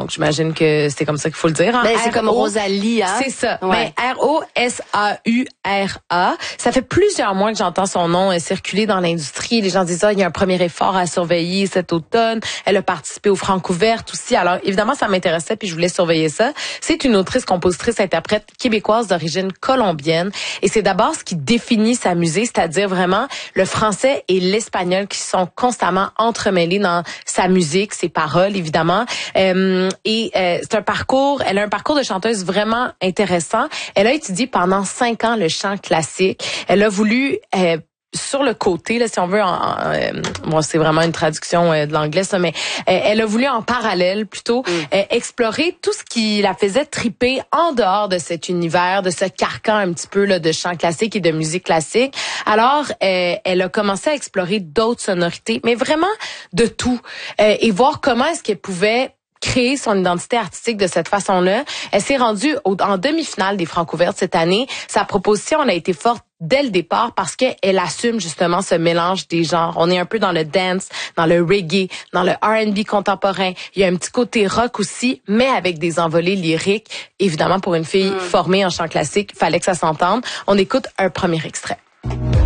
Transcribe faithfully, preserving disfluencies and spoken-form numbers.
Donc, j'imagine que c'est comme ça qu'il faut le dire. Hein? Ben, c'est comme Rosalie, hein? C'est ça. Ouais. Ben, R O S A U R A. Ça fait plusieurs mois que j'entends son nom euh, circuler dans l'industrie. Les gens disent, ah, il y a un premier effort à surveiller cet automne. Elle a participé aux Francouvertes aussi. Alors, évidemment, ça m'intéressait puis je voulais surveiller ça. C'est une autrice, compositrice, interprète québécoise d'origine colombienne. Et c'est d'abord ce qui définit sa musique, c'est-à-dire vraiment le français et l'espagnol qui sont constamment entremêlés dans sa musique, ses paroles, évidemment. Euh, et euh, c'est un parcours, elle a un parcours de chanteuse vraiment intéressant. Elle a étudié pendant cinq ans le chant classique. Elle a voulu euh, sur le côté, là, si on veut, en, en, euh, bon, c'est vraiment une traduction euh, de l'anglais, ça, mais euh, elle a voulu en parallèle plutôt mm. euh, explorer tout ce qui la faisait triper en dehors de cet univers, de ce carcan un petit peu là de chant classique et de musique classique. Alors, euh, elle a commencé à explorer d'autres sonorités, mais vraiment de tout, euh, et voir comment est-ce qu'elle pouvait créer son identité artistique de cette façon-là. Elle s'est rendue au, en demi-finale des Francouvertes cette année. Sa proposition en a été forte dès le départ parce qu'elle assume justement ce mélange des genres. On est un peu dans le dance, dans le reggae, dans le R and B contemporain. Il y a un petit côté rock aussi, mais avec des envolées lyriques. Évidemment, pour une fille mm. formée en chant classique, il fallait que ça s'entende. On écoute un premier extrait.